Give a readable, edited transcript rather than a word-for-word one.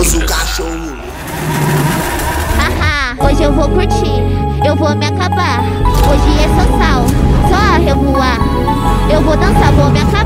Trouxe o cachorro. Haha, hoje eu vou curtir, eu vou me acabar. Hoje é só sal, só a revoar. Eu vou dançar, vou me acabar.